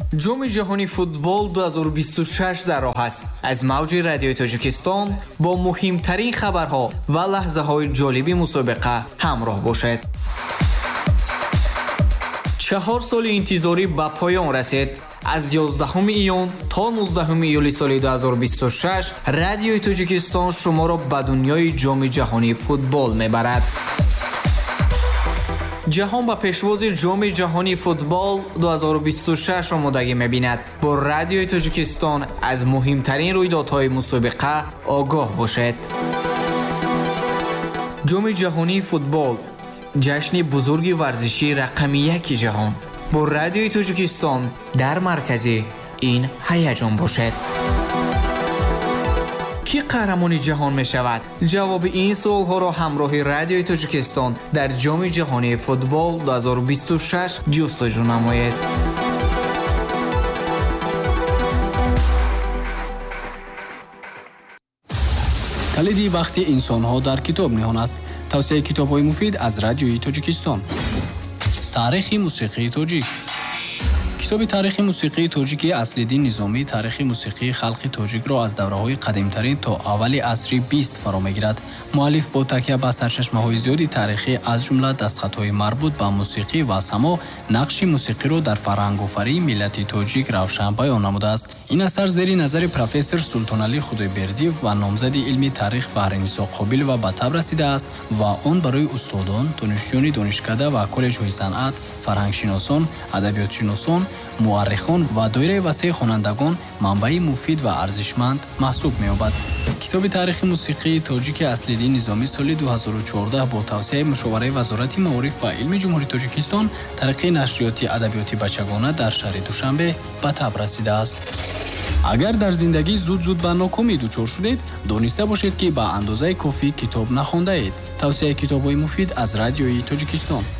ҷоми ҷаҳони футбол 2026 дар роҳ аст. Аз мавҷи радиои Тоҷикистон бо муҳимтарин хабарҳо ва лаҳзаҳои ҷолиби мусобиқа ҳамроҳ бошед. 4 соли интизорӣ ба поён расид. аз 11 июн то 19 июли соли 2026 радиои Тоҷикистон шуморо ба дунёи ҷоми ҷаҳонии футбол мебарад. ҷаҳон ба пешвози ҷоми ҷаҳонии футбол 2026 омодагӣ мебинад. бо радиои Тоҷикистон аз муҳимтарин рӯйдодҳои мусобиқа огоҳ бошед. ҷоми ҷаҳонии футбол ҷашни бузурги варзишии рақами 1 ҷаҳон. бо радиои Тоҷикистон дар маркази ин ҳаяҷон бошед. ки қаҳрамони ҷаҳон мешавад? ҷавоби ин суолҳоро ҳамроҳи радиои Тоҷикистон дар ҷоми ҷаҳонии футбол 2026 ҷустуҷӯ намоед. калиди вақти инсонҳо дар китоб ниҳон аст. тавсияи китобҳои муфид аз радиои Тоҷикистон. таърихи мусиқии тоҷик. китоби таърихи мусиқии тоҷики аслиддин низомӣ таърихи мусиқии халқи тоҷикро аз давраҳои қадимтарин то аввали асри 20 фаро мегирад. муаллиф бо такя ба сарчашмаҳои зиёди таърихӣ аз ҷумла дастхатҳои марбут ба мусиқӣ ва само нақши мусиқиро дар фарҳангофарии миллати тоҷик равшан баён намудааст. ин асар зери назари профессор Султоналӣ Худойбердиев ва номзади илми таърих Баҳринисо Қобил ва ба таб расидааст ва он барои устодон, донишҷӯёни донишкада ва коллеҷҳои санъат, фарҳангшиносон, адабиётшиносон, муаррихон ва доираи васеъи хонандагон манбаи муфид ва арзишманд маҳсуб меёбад. китоби таърихи мусиқии тоҷики аслиддин низомӣ соли 2014 бо тавсияи мушовараи вазорати маориф ва илми ҷумҳурии Тоҷикистон тариқаи нашриёти адабиёти бачагона дар шаҳри Душанбе ба таб расидааст. агар дар зиндагӣ зуд ба нокомӣ дучор шудед, дониста бошед, ки ба андозаи кофӣ китоб нахондаед. тавсияи китобҳои муфид аз радиои Тоҷикистон.